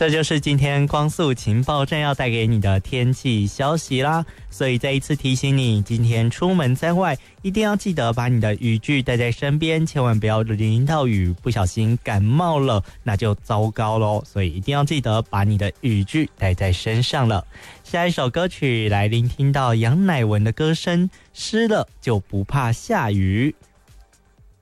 这就是今天光速情报站要带给你的天气消息啦。所以再一次提醒你，今天出门在外一定要记得把你的雨具带在身边，千万不要淋到雨，不小心感冒了那就糟糕咯。所以一定要记得把你的雨具带在身上了。下一首歌曲来聆听到杨乃文的歌声，湿了就不怕下雨。